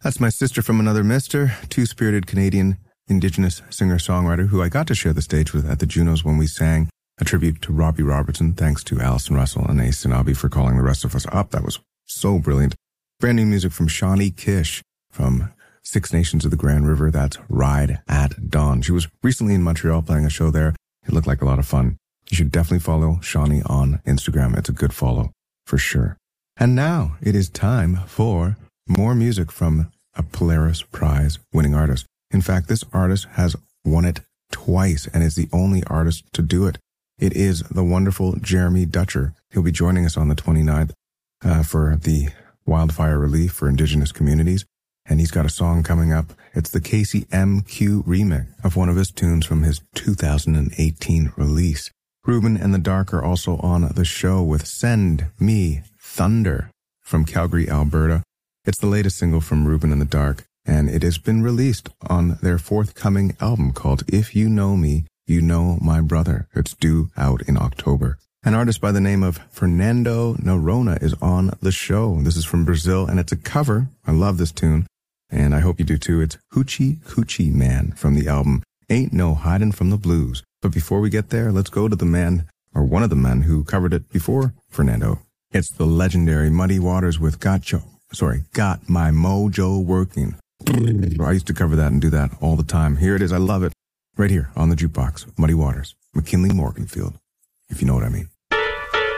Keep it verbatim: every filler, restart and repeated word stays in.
That's My Sister from Another Mister, two-spirited Canadian Indigenous singer-songwriter who I got to share the stage with at the Junos when we sang a tribute to Robbie Robertson. Thanks to Alison Russell and Ace Sinabi for calling the rest of us up. That was so brilliant. Brand new music from Shawnee Kish from Six Nations of the Grand River. That's Ride at Dawn. She was recently in Montreal playing a show there. It looked like a lot of fun. You should definitely follow Shawnee on Instagram. It's a good follow for sure. And now it is time for more music from a Polaris Prize winning artist. In fact, this artist has won it twice and is the only artist to do it. It is the wonderful Jeremy Dutcher. He'll be joining us on the twenty-ninth uh, for the wildfire relief for Indigenous communities. And he's got a song coming up. It's the Casey M Q remix of one of his tunes from his two thousand eighteen release. Ruben and the Dark are also on the show with Send Me Thunder from Calgary, Alberta. It's the latest single from Ruben and the Dark, and it has been released on their forthcoming album called If You Know Me, You Know My Brother. It's due out in October. An artist by the name of Fernando Noronha is on the show. This is from Brazil, and it's a cover. I love this tune, and I hope you do too. It's Hoochie Coochie Man from the album Ain't No Hiding from the Blues. But before we get there, let's go to the man, or one of the men who covered it before Fernando. It's the legendary Muddy Waters with Gotcha. Sorry, Got My Mojo Working. I used to cover that and do that all the time. Here it is. I love it. Right here on the jukebox. Muddy Waters, McKinley Morganfield, if you know what I mean.